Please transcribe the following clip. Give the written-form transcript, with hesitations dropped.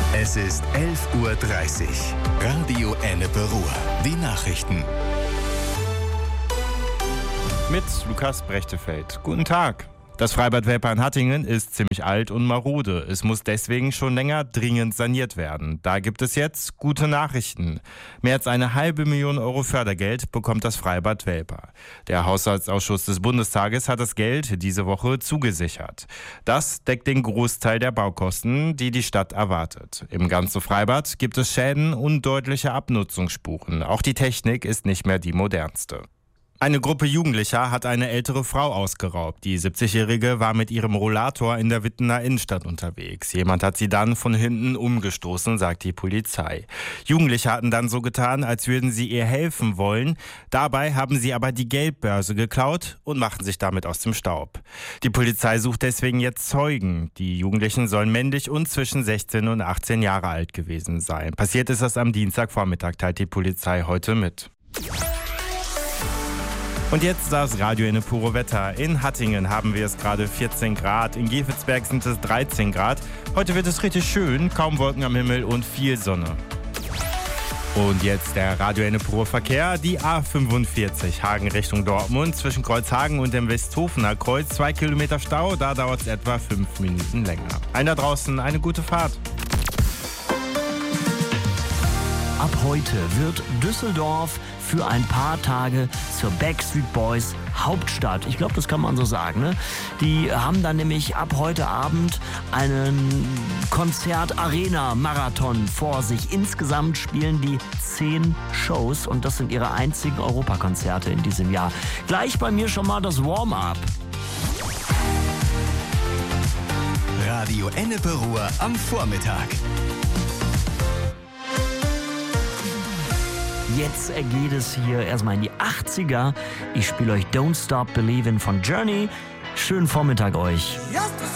Es ist 11:30 Uhr. Radio Ennepe Ruhr. Die Nachrichten. Mit Lukas Brechtefeld. Guten Tag. Das Freibad Welper in Hattingen ist ziemlich alt und marode. Es muss deswegen schon länger dringend saniert werden. Da gibt es jetzt gute Nachrichten. Mehr als 500.000 Euro Fördergeld bekommt das Freibad Welper. Der Haushaltsausschuss des Bundestages hat das Geld diese Woche zugesichert. Das deckt den Großteil der Baukosten, die die Stadt erwartet. Im ganzen Freibad gibt es Schäden und deutliche Abnutzungsspuren. Auch die Technik ist nicht mehr die modernste. Eine Gruppe Jugendlicher hat eine ältere Frau ausgeraubt. Die 70-Jährige war mit ihrem Rollator in der Wittener Innenstadt unterwegs. Jemand hat sie dann von hinten umgestoßen, sagt die Polizei. Jugendliche hatten dann so getan, als würden sie ihr helfen wollen. Dabei haben sie aber die Geldbörse geklaut und machten sich damit aus dem Staub. Die Polizei sucht deswegen jetzt Zeugen. Die Jugendlichen sollen männlich und zwischen 16 und 18 Jahre alt gewesen sein. Passiert ist das am Dienstagvormittag, teilt die Polizei heute mit. Und jetzt das Radio Ennepe Wetter. In Hattingen haben wir es gerade 14 Grad, in Gevelsberg sind es 13 Grad. Heute wird es richtig schön, kaum Wolken am Himmel und viel Sonne. Und jetzt der Radio Ennepe Verkehr, die A45 Hagen Richtung Dortmund zwischen Kreuzhagen und dem Westhofener Kreuz. 2 Kilometer Stau, da dauert es etwa 5 Minuten länger. Da draußen, eine gute Fahrt. Ab heute wird Düsseldorf für ein paar Tage zur Backstreet Boys Hauptstadt. Ich glaube, das kann man so sagen. Ne? Die haben dann nämlich ab heute Abend einen Konzert-Arena-Marathon vor sich. Insgesamt spielen die 10 Shows und das sind ihre einzigen Europakonzerte in diesem Jahr. Gleich bei mir schon mal das Warm-up. Radio Ennepe Ruhr am Vormittag. Jetzt geht es hier erstmal in die 80er. Ich spiele euch Don't Stop Believin' von Journey. Schönen Vormittag euch.